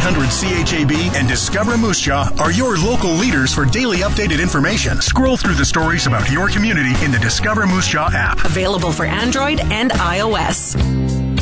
800 CHAB and Discover Moose Jaw are your local leaders for daily updated information. Scroll through the stories about your community in the Discover Moose Jaw app. Available for Android and iOS.